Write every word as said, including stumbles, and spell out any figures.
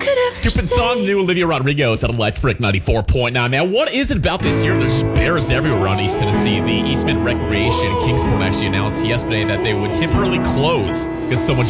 Stupid song, new Olivia Rodrigo. It's at Electric ninety-four point nine. Man, what is it about this year? There's just bears everywhere around East Tennessee. The Eastman Recreation Kingsport actually announced yesterday that they would temporarily close because so much